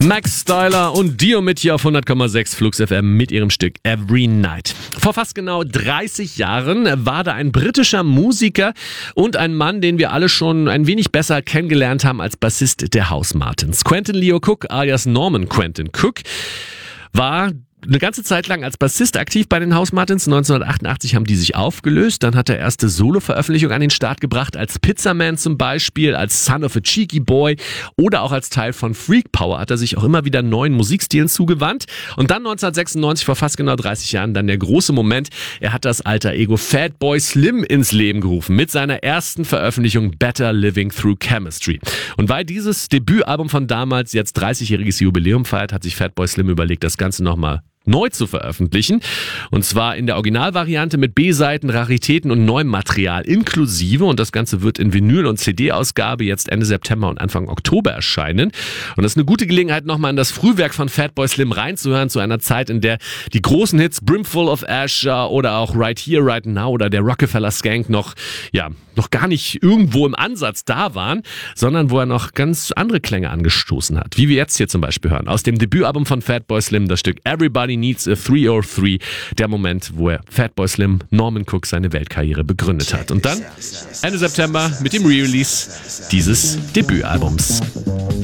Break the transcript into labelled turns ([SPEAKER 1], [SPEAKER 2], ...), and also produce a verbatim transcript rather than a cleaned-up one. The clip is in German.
[SPEAKER 1] Max Styler und Dio mit hier auf hundert Komma sechs Flux F M mit ihrem Stück Every Night. Vor fast genau dreißig Jahren war da ein britischer Musiker und ein Mann, den wir alle schon ein wenig besser kennengelernt haben als Bassist der Housemartins. Quentin Leo Cook alias Norman Quentin Cook war eine ganze Zeit lang als Bassist aktiv bei den Housemartins. neunzehnhundertachtundachtzig haben die sich aufgelöst. Dann hat er erste Solo-Veröffentlichung an den Start gebracht, als Pizzaman zum Beispiel, als Son of a Cheeky Boy oder auch als Teil von Freak Power hat er sich auch immer wieder neuen Musikstilen zugewandt. Und dann neunzehnhundertsechsundneunzig, vor fast genau dreißig Jahren, dann der große Moment. Er hat das alter Ego Fatboy Slim ins Leben gerufen mit seiner ersten Veröffentlichung Better Living Through Chemistry. Und weil dieses Debütalbum von damals jetzt dreißigjähriges Jubiläum feiert, hat sich Fatboy Slim überlegt, das Ganze nochmal neu zu veröffentlichen. Und zwar in der Originalvariante mit B-Seiten, Raritäten und neuem Material inklusive. Und das Ganze wird in Vinyl- und C D-Ausgabe jetzt Ende September und Anfang Oktober erscheinen. Und das ist eine gute Gelegenheit, nochmal in das Frühwerk von Fatboy Slim reinzuhören, zu einer Zeit, in der die großen Hits Brimful of Ash oder auch Right Here, Right Now oder der Rockefeller Skank noch, ja, noch gar nicht irgendwo im Ansatz da waren, sondern wo er noch ganz andere Klänge angestoßen hat. Wie wir jetzt hier zum Beispiel hören. Aus dem Debütalbum von Fatboy Slim, das Stück Everybody Needs a three oh three, der Moment, wo er Fatboy Slim, Norman Cook, seine Weltkarriere begründet hat. Und dann Ende September mit dem Re-Release dieses Debütalbums.